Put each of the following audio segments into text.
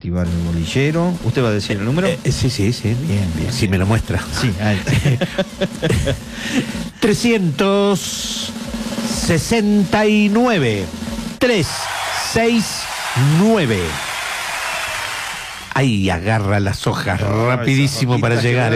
activar el bolillero. ¿Usted va a decir el número? Sí, bien. Si me lo muestra. Sí, ahí. 369. 369. Ahí agarra las hojas rapidísimo para llegar,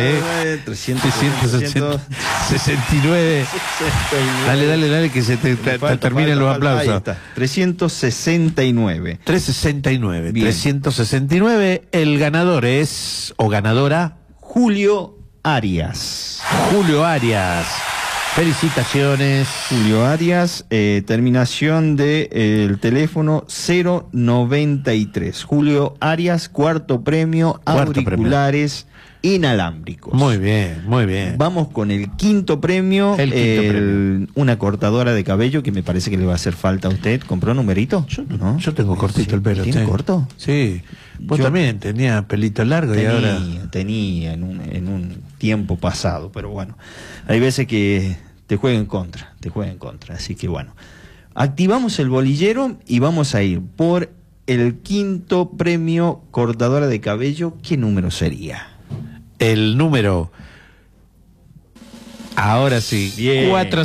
369. Dale, que se te terminen los aplausos. Ahí está. 369. 369. 369. El ganador es, o ganadora, Julio Arias. Julio Arias. Felicitaciones. Julio Arias, terminación de el teléfono 093. Julio Arias, cuarto premio, auriculares inalámbricos. Muy bien. Vamos con el quinto premio. Premio. Una cortadora de cabello que me parece que le va a hacer falta a usted. ¿Compró numerito? ¿No? Yo tengo cortito el pelo. ¿Tiene corto? Sí. Vos también tenía pelito largo y ahora... Tenía en un tiempo pasado, pero bueno, hay veces que te juega en contra, así que bueno. Activamos el bolillero y vamos a ir por el quinto premio cortadora de cabello. ¿Qué número sería? El número... Ahora sí. Bien.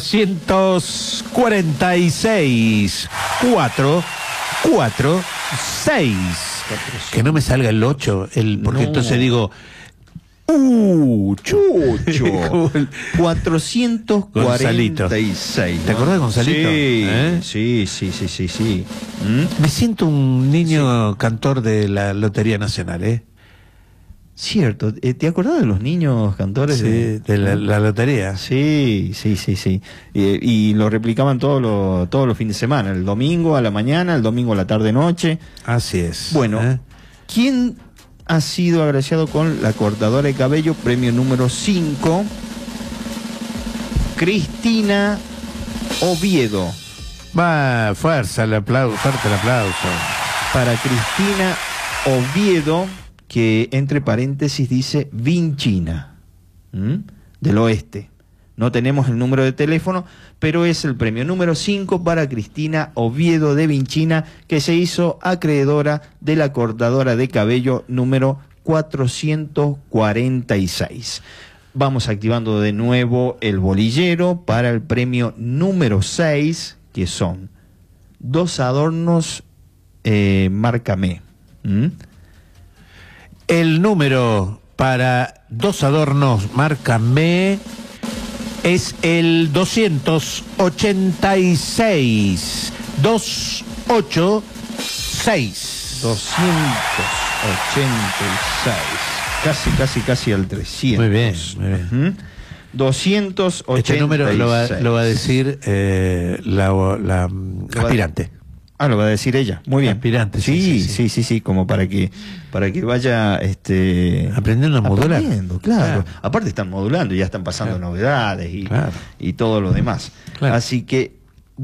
446. 446. Que no me salga el 8, porque entonces digo... 446. ¿Te acordás de Gonzalito? Sí. Me siento un niño cantor de la Lotería Nacional, Cierto. ¿Te acordás de los niños cantores? Sí, de la lotería. Sí. Y lo replicaban todos los fines de semana. El domingo a la mañana, el domingo a la tarde-noche. Así es. Bueno, ¿quién ha sido agraciado con la cortadora de cabello? Premio número 5. Cristina Oviedo. Va, fuerte el aplauso. Para Cristina Oviedo, que entre paréntesis dice Vinchina, del oeste. No tenemos el número de teléfono, pero es el premio número 5 para Cristina Oviedo de Vinchina, que se hizo acreedora de la cortadora de cabello número 446. Vamos activando de nuevo el bolillero para el premio número 6, que son 2 adornos Márcame. El número para 2 adornos Márcame es el 286. 286. 286. Casi al 300. Muy bien. 286. Este número lo va a decir la aspirante. Lo va a decir ella. Muy bien. Aspirante. Sí, como para que vaya aprendiendo a modular. Claro. Aparte están modulando, ya están pasando novedades y todo lo demás. Claro. Así que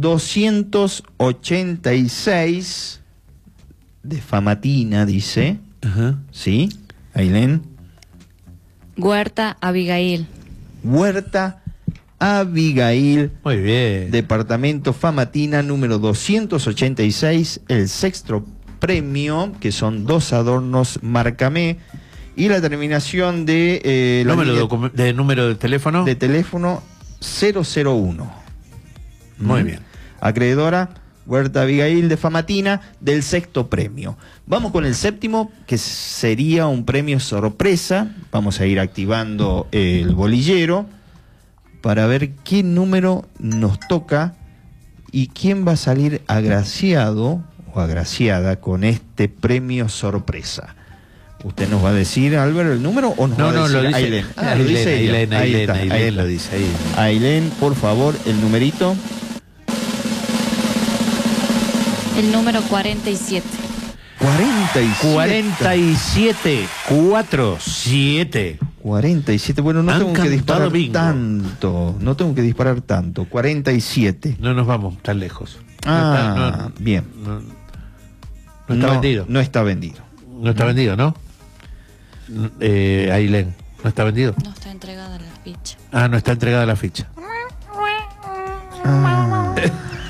286 de Famatina dice. ¿Sí? Ailén. Huerta Abigail. Huerta Abigail. Muy bien. Departamento Famatina número 286, el sexto premio, que son 2 adornos Márcame, y la terminación de número de teléfono. De teléfono 001. Muy bien. Acreedora Huerta Abigail de Famatina, del sexto premio. Vamos con el séptimo, que sería un premio sorpresa. Vamos a ir activando el bolillero para ver qué número nos toca y quién va a salir agraciado o agraciada con este premio sorpresa. ¿Usted nos va a decir, Álvaro, el número o nos va a decir Ailén? Lo dice Ailén, lo dice ahí. Ailén, por favor, el numerito. El número 47. 47. 47. Bueno, no tengo que disparar tanto. 47. No nos vamos tan lejos. Bien. No está vendido. No está vendido. No está vendido, ¿no? Ailén, ¿no está vendido? No está entregada la ficha. No está entregada la ficha.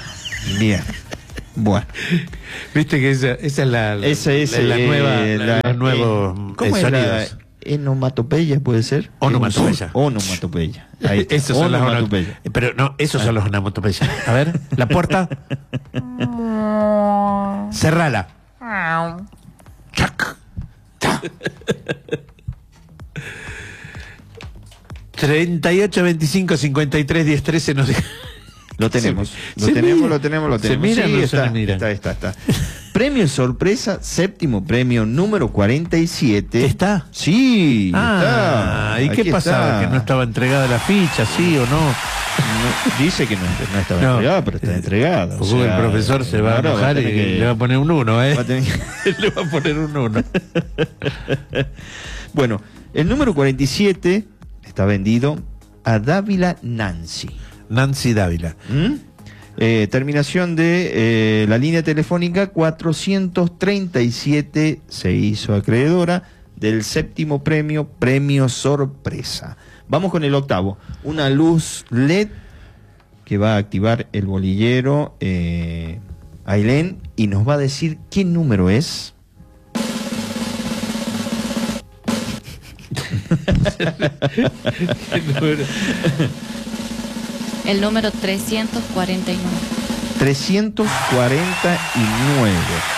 Bien. Bueno. Viste que esa es la nueva... nuevos ¿Cómo es sonidos. Onomatopeya puede ser? Onomatopeya. Onomatopeya. Ahí está. Esos son las Onomatopeya. Pero no, esos son los onomatopeyas. A ver, la puerta. Cerrala. Chac. 38, 25, 53, 10, 13 nos dice. Lo tenemos. Se Lo tenemos. ¿Se miran Sí, o no se miran? está. Premio sorpresa, séptimo premio, número 47. ¿Está? Sí, Ah, está. ¿y qué Aquí pasaba? está. ¿Que no estaba entregada la ficha, sí o no? No, dice que no estaba No. entregada, pero está entregada. Porque el profesor se va a ahora enojar y tener que- le va a poner un 1, ¿eh? va a tener que- Le va a poner un 1. Bueno, el número 47 está vendido a Dávila Nancy. Nancy Dávila. ¿Mm? Terminación de la línea telefónica 437 se hizo acreedora del séptimo premio, premio sorpresa. Vamos con el octavo, una luz LED que va a activar el bolillero Ailén y nos va a decir qué número es. El número 349. 349.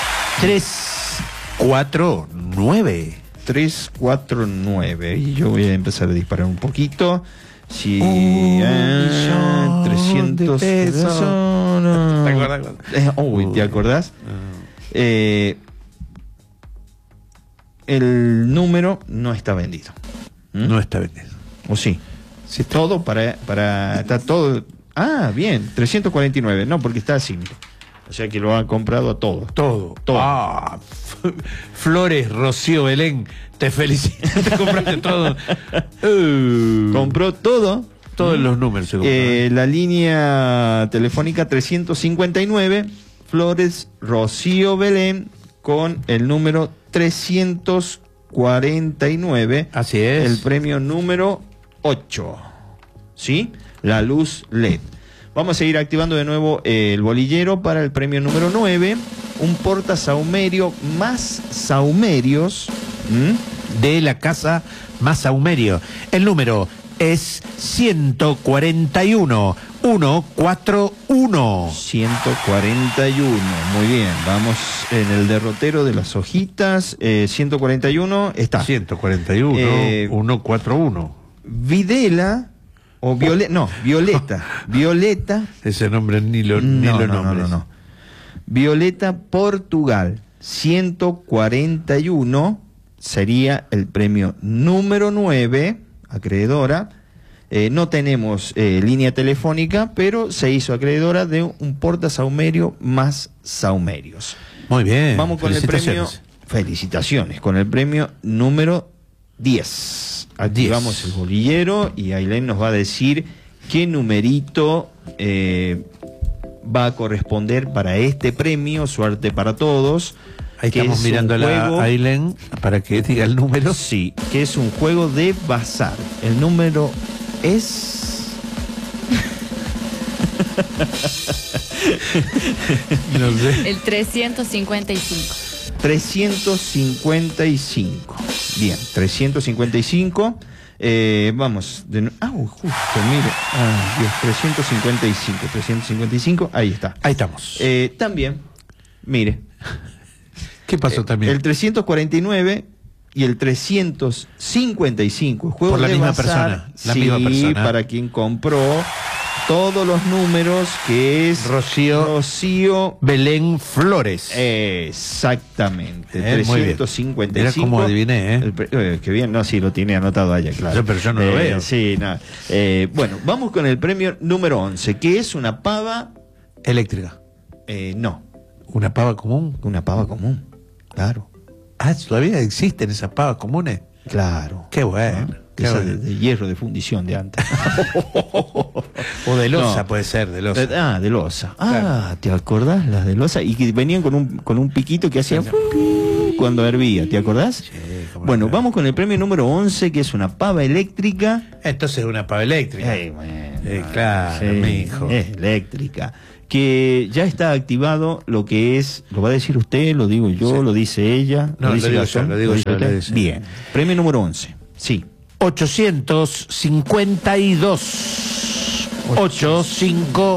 349. 349. Y yo voy a empezar a disparar un poquito. Si Un millón 300 de pesos. No. ¿Te acordás? Uy, ¿te acordás? El número no está vendido. ¿Mm? No está vendido. ¿O sí? Sí, está. Todo está todo. Ah, bien, 349. No, porque está simple. O sea que lo han comprado a todos. Todo. Todo. Ah, Flores, Rocío, Belén, te felicito. Te compraste todo. Compró todo. Todos los números se compraron. La línea telefónica 359, Flores, Rocío, Belén, con el número 349. Así es. El premio número 8. ¿Sí? La luz LED. Vamos a seguir activando de nuevo el bolillero para el premio número 9. Un porta saumerio más saumerios. De la casa más saumerio. El número es 141 141. 141. Muy bien. Vamos en el derrotero de las hojitas. 141 está. 141 141. Videla o Violeta. No, Violeta. Violeta. Ese nombre ni lo nombres. No. Violeta Portugal. 141 sería el premio número 9, acreedora. No tenemos línea telefónica, pero se hizo acreedora de un porta saumerio más saumerios. Muy bien. Vamos con el premio. Felicitaciones. Felicitaciones. Con el premio número 10. Activamos 10. el bolillero y Ailén nos va a decir qué numerito va a corresponder para este premio. Suerte para todos. Ahí que estamos es un mirando juego- a Ailén para que diga el número. Sí, que es un juego de bazar. El número es... No sé. El 355. 355. Bien, 355. Vamos. Justo, mire. Dios, 355. Ahí está. Ahí estamos. También, mire. ¿Qué pasó también? El 349 y el 355. Juego Por la de misma bazar, persona, la sí, misma persona. para quien compró todos los números, que es Rocío Belén Flores. Exactamente. Muy bien. 355. Mirá cómo adiviné, Qué bien, no, sí, lo tiene anotado allá, claro. Pero yo no lo veo. Sí, nada. Bueno, vamos con el premio número 11, que es una pava. Eléctrica. No, ¿Una pava común? una pava común. Claro, Ah, ¿todavía existen esas pavas comunes? claro. Qué bueno. Qué Esa bueno. de hierro de fundición de antes. O de loza, No. puede ser, de loza. De loza. Claro. ¿Te acordás las de loza? Y que venían con un piquito que hacía cuando hervía, ¿te acordás? Sí, cómo Bueno, no. vamos con el premio número 11, que es una pava eléctrica. Entonces es una pava eléctrica. Bueno, Claro, mijo. es eléctrica. que ya está activado lo que es, lo va a decir usted, lo digo yo, Sí. lo dice ella, No, lo dice lo digo Gastón, yo, lo digo dice yo, usted. lo dice. Bien, premio número 11, sí. 852. 852.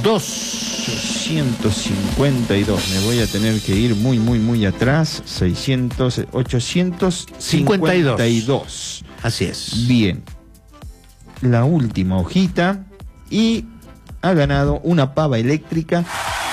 852, me voy a tener que ir muy atrás, 852. Así es. Bien, la última hojita y ha ganado una pava eléctrica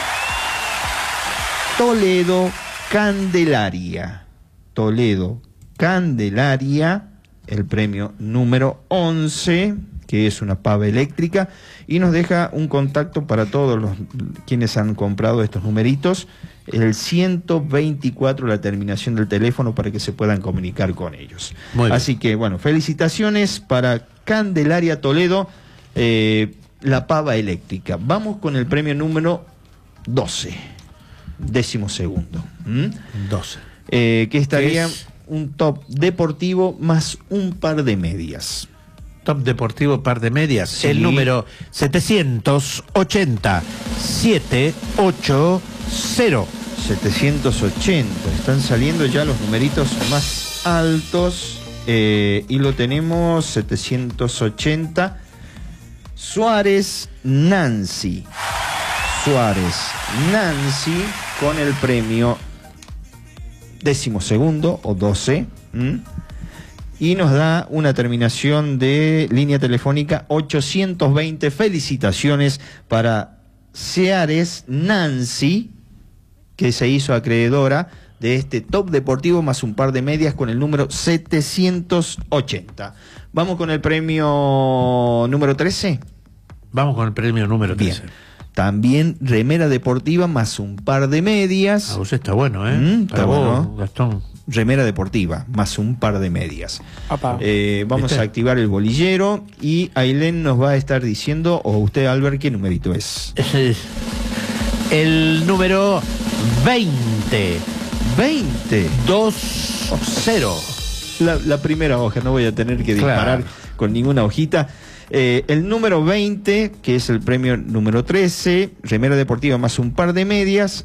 Toledo Candelaria. Toledo Candelaria, el premio número 11, que es una pava eléctrica, y nos deja un contacto para todos los quienes han comprado estos numeritos, el 124, la terminación del teléfono, para que se puedan comunicar con ellos. Muy bien. Así que, bueno, felicitaciones para Candelaria Toledo, la pava eléctrica. Vamos con el premio número 12, 12º. 12. Que estaría Es un top deportivo más un par de medias. Top deportivo, par de medias. Sí. El número 780. 780. 780. Están saliendo ya los numeritos más altos. Y lo tenemos 780. Suárez Nancy. Suárez Nancy con el premio 12º o 12. Y nos da una terminación de línea telefónica 820. Felicitaciones para Suárez Nancy, que se hizo acreedora de este top deportivo más un par de medias con el número 780. Vamos con el premio número 13. Vamos con el premio número 13. Bien. También remera deportiva más un par de medias. A vos está bueno, ¿eh? Está Para vos, bueno. Gastón. Remera deportiva más un par de medias. Apa. Vamos ¿Viste? a activar el bolillero y Ailén nos va a estar diciendo, o usted, Albert, qué numerito es. Ese es el número 20. 20. 20. La primera hoja, no voy a tener que disparar con ninguna hojita. El número 20, que es el premio número 13, remera deportiva más un par de medias,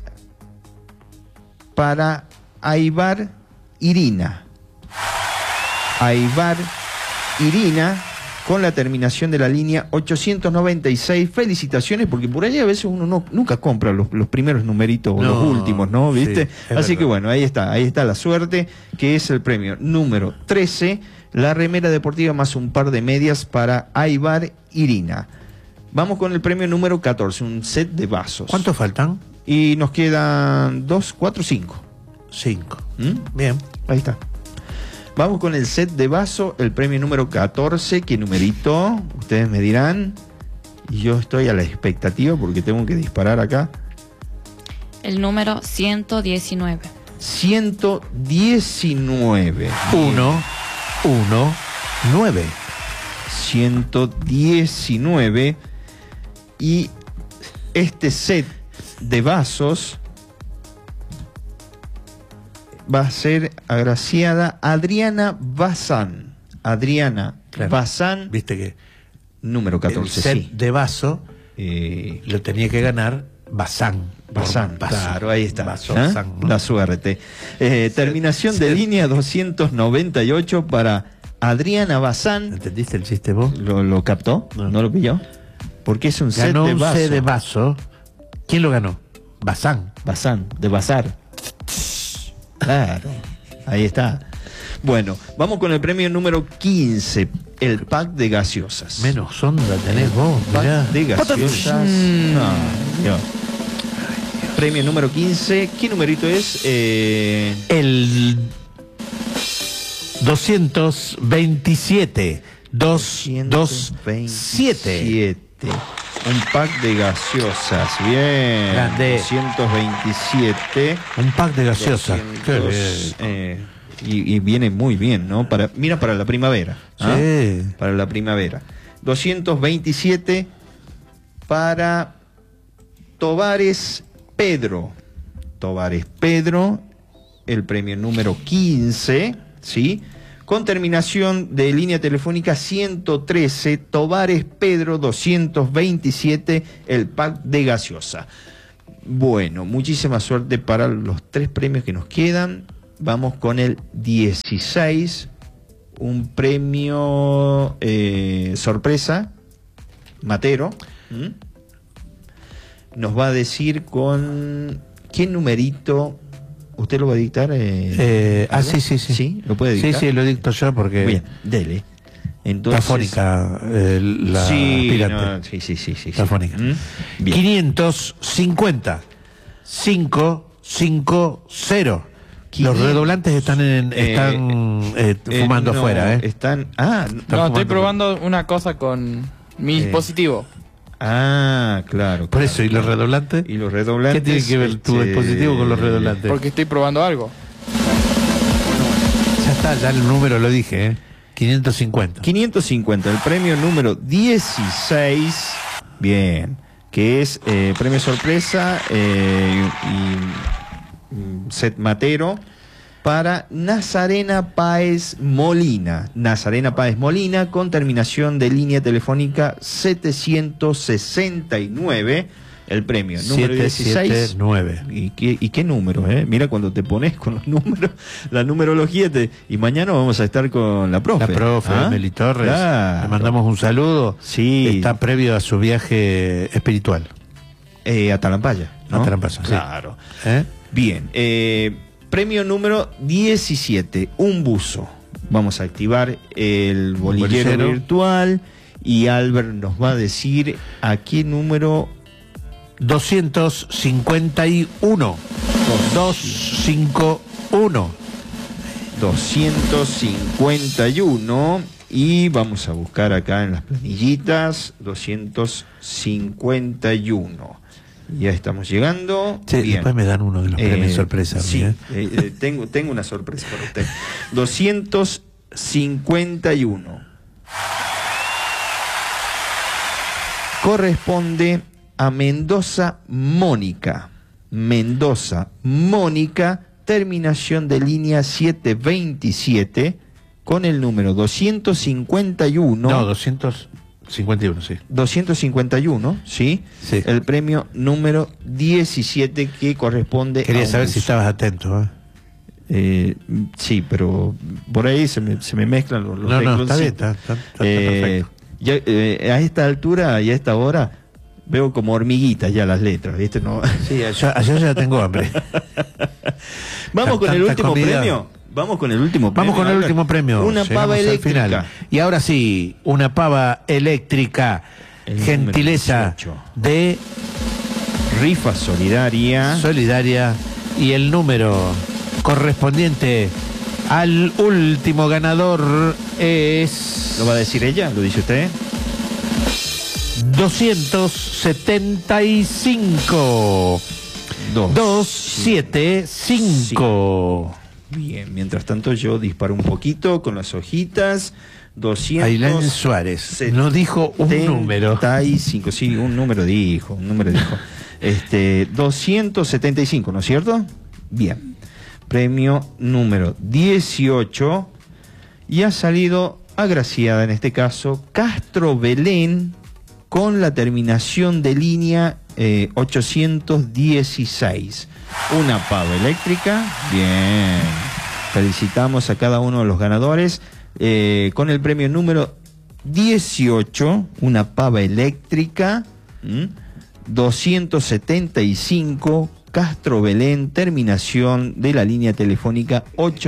para Aibar Irina. Aibar Irina, con la terminación de la línea 896. Felicitaciones, porque por ahí a veces uno nunca compra los primeros numeritos o No, los últimos, ¿no? ¿Viste? sí, es Así que verdad. bueno, ahí está la suerte, que es el premio número 13, la remera deportiva más un par de medias para Aibar Irina. Vamos con el premio número 14, un set de vasos. ¿Cuántos faltan? Y nos quedan 2, 4, 5. 5. ¿Mm? Bien. Ahí está. Vamos con el set de vaso, el premio número 14. ¿Qué numerito? Ustedes me dirán. Y yo estoy a la expectativa porque tengo que disparar acá. El número 119. 119. 1, 1, 9. 119. Y este set de vasos va a ser agraciada Adriana Bazán. Adriana Claro. Bazán, Viste que número el 14, set sí. de vaso Eh, lo tenía que ganar Bazán. Bazán, Vaso. claro, ahí está. Vaso, ¿eh? Bazán, ¿no? La suerte. Terminación de línea 298 para Adriana Bazán. ¿Entendiste el chiste vos? ¿Lo captó? No. ¿No lo pilló? Porque es un set Ganó de un vaso. set de vaso. ¿Quién lo ganó? Bazán. Bazán, de bazar. Claro, ahí está. Bueno, vamos con el premio número 15, el pack de gaseosas. Menos onda tenés vos, Pack mirá. de gaseosas. No, Dios. Premio número 15, ¿qué numerito es? El 227. 227. Un pack de gaseosas, bien. Grande. 227. Un pack de gaseosa. 200, y viene muy bien, ¿no? Mira, para la primavera. ¿ah? Sí. Para la primavera. 227 para Tovares Pedro. Tovares Pedro, el premio número 15, ¿sí? con terminación de línea telefónica 113, Tovares Pedro 227, el pack de gaseosa. Bueno, muchísima suerte para los 3 premios que nos quedan. Vamos con el 16, un premio sorpresa, Matero. Nos va a decir con qué numerito. ¿Usted lo va a dictar? Sí. ¿Sí? ¿Lo puede dictar? Sí, lo dicto yo porque... Bien, dele. Entonces, está fónica la aspirante. Sí. Está fónica. Bien. 550 550. Los redoblantes están fumando afuera, Están... No, estoy probando una cosa con mi dispositivo. Claro. Por eso, ¿y los redoblantes? Y los redoblantes... ¿Qué tiene que ver tu dispositivo con los redoblantes? Porque estoy probando algo. Ya está, ya el número lo dije, 550. 550, el premio número 16, bien, que es premio sorpresa y set Matero para Nazarena Páez Molina. Nazarena Páez Molina con terminación de línea telefónica 769. El premio número 16. 779. ¿Y qué número? Mira, cuando te pones con los números, la numerología. Y mañana vamos a estar con la profe. La profe, Meli Torres. Claro. Le mandamos un saludo. Sí. Está previo a su viaje espiritual. A Talampaya, ¿no? A Talampaya, claro. Sí. Bien. Premio número 17, un buzo. Vamos a activar el bolillero virtual y Albert nos va a decir a qué número. 251. 251 y vamos a buscar acá en las planillitas 251. Ya estamos llegando. Sí, bien. Después me dan uno de los premios sorpresa. Sí, tengo una sorpresa para usted. 251 corresponde a Mendoza Mónica. Mendoza Mónica, terminación de línea 727 con el número 251. No, 251, sí. 251, ¿sí? Sí. El premio número 17 que corresponde Quería a saber si estabas atento, sí, pero por ahí se me mezclan los No, está bien, está perfecto. A esta altura y a esta hora veo como hormiguitas ya las letras, ¿viste? No. Sí, yo ya tengo hambre. Vamos con el último premio. Vamos con el último premio. Una pava eléctrica. Final. Y ahora sí, una pava eléctrica. Gentileza de Rifa Solidaria. Y el número correspondiente al último ganador es... ¿Lo va a decir ella? ¿Lo dice usted? 275. 275. Bien, mientras tanto yo disparo un poquito con las hojitas. 200. Ailén Suárez no dijo un número. 75, sí, un número dijo. 275, ¿no es cierto? Bien. Premio número 18. Y ha salido agraciada en este caso Castro Belén con la terminación de línea 816. Una pava eléctrica. Bien. Felicitamos a cada uno de los ganadores. Con el premio número 18, una pava eléctrica. 275, Castro Belén, terminación de la línea telefónica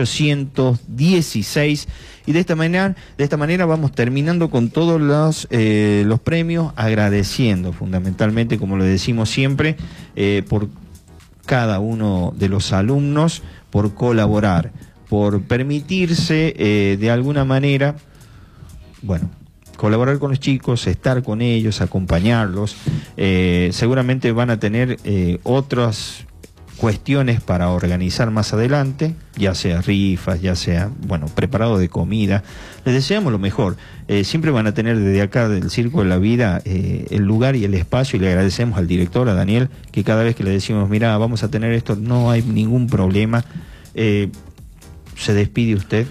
816. Y de esta manera vamos terminando con todos los premios, agradeciendo fundamentalmente, como lo decimos siempre, por cada uno de los alumnos, por colaborar, por permitirse de alguna manera, colaborar con los chicos, estar con ellos, acompañarlos. Seguramente van a tener otras cuestiones para organizar más adelante, ya sea rifas, ya sea, preparado de comida. Les deseamos lo mejor. Siempre van a tener desde acá del Circo de la Vida el lugar y el espacio, y le agradecemos al director, a Daniel, que cada vez que le decimos, mira, vamos a tener esto, no hay ningún problema. Se despide usted.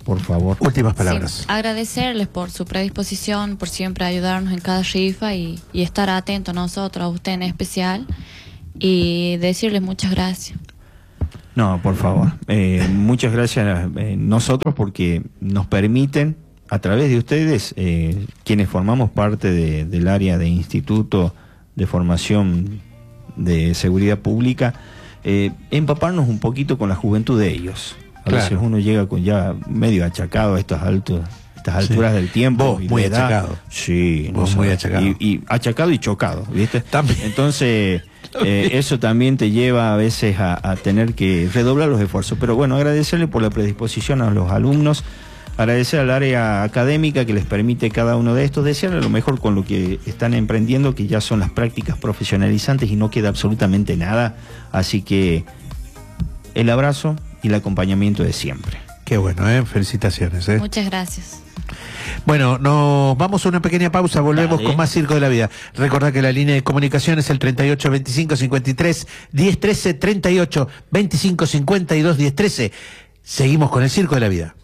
por favor. Últimas palabras. Sí, agradecerles por su predisposición, por siempre ayudarnos en cada rifa y estar atentos a nosotros, a usted en especial, y decirles muchas gracias. No, por favor. Muchas gracias nosotros porque nos permiten, a través de ustedes, quienes formamos parte del área de Instituto de Formación de Seguridad Pública, empaparnos un poquito con la juventud de ellos. A Claro. veces uno llega con ya medio achacado a estas alturas Sí. del tiempo. Vos, y muy de edad. achacado. Sí. Vos muy achacado. Y achacado y chocado, ¿viste? También. Entonces, eso también te lleva a veces a tener que redoblar los esfuerzos. Pero bueno, agradecerle por la predisposición a los alumnos, agradecer al área académica que les permite cada uno de estos, desearle lo mejor con lo que están emprendiendo, que ya son las prácticas profesionalizantes y no queda absolutamente nada. Así que el abrazo y el acompañamiento de siempre. Qué bueno, felicitaciones. Muchas gracias. Bueno, nos vamos a una pequeña pausa, volvemos Dale. con más Circo de la Vida. Recordá que la línea de comunicación es el 38 25 53 10 13, 38 25 52 10 13. Seguimos con el Circo de la Vida.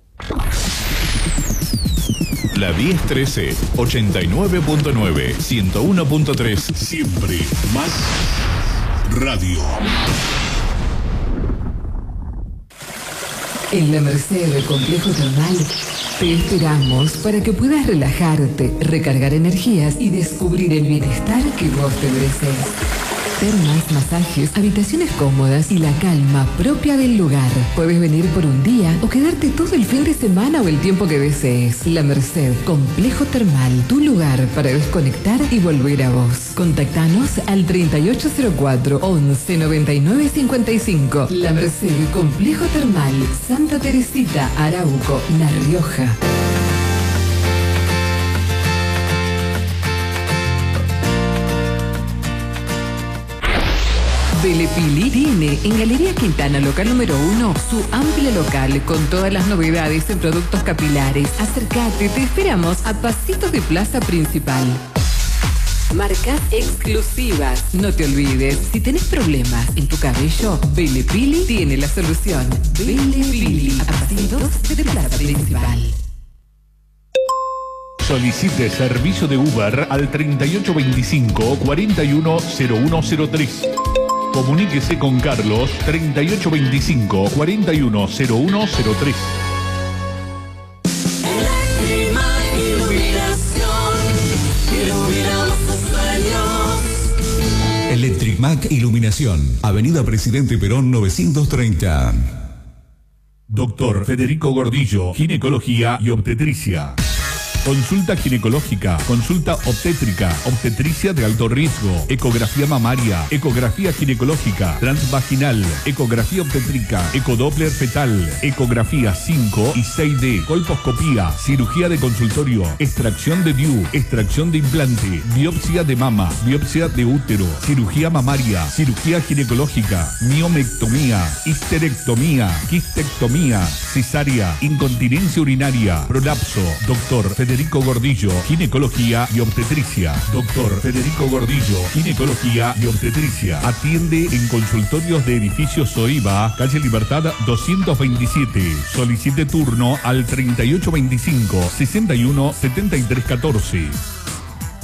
La 1013, 89.9, 101.3, siempre más radio. En la Merced del Complejo Termal te esperamos para que puedas relajarte, recargar energías y descubrir el bienestar que vos te mereces. Termas, masajes, habitaciones cómodas y la calma propia del lugar. Puedes venir por un día o quedarte todo el fin de semana o el tiempo que desees. La Merced Complejo Termal, tu lugar para desconectar y volver a vos. Contactanos al 3804 11 99 55. La Merced Complejo Termal, Santa Teresita, Arauco, La Rioja. Belepili tiene en Galería Quintana, local número 1, su amplio local con todas las novedades en productos capilares. Acércate, te esperamos a pasitos de plaza principal. Marcas exclusivas. No te olvides, si tenés problemas en tu cabello, Belepili tiene la solución. Belepili, a pasitos de plaza principal. Solicite servicio de Uber al 3825 410103. Comuníquese con Carlos 3825 410103. Electrimac Iluminación, Avenida Presidente Perón 930. Doctor Federico Gordillo, ginecología y obstetricia. Consulta ginecológica, consulta obstétrica, obstetricia de alto riesgo, ecografía mamaria, ecografía ginecológica, transvaginal, ecografía obstétrica, ecodoppler fetal, ecografía 5 y 6D, colposcopía, cirugía de consultorio, extracción de DIU, extracción de implante, biopsia de mama, biopsia de útero, cirugía mamaria, cirugía ginecológica, miomectomía, histerectomía, quistectomía, cesárea, incontinencia urinaria, prolapso. Doctor Federico Gordillo, ginecología y obstetricia. Doctor Federico Gordillo, ginecología y obstetricia. Atiende en consultorios de edificio Soiba, calle Libertad 227. Solicite turno al 3825 61 73 14.